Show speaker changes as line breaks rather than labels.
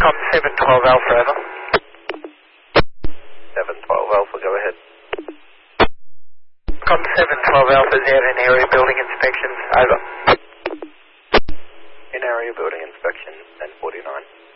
Com 712 Alpha, over.
712 Alpha, go ahead.
Com 712 Alpha is out in area building inspections, over.
In area building inspection, 1049.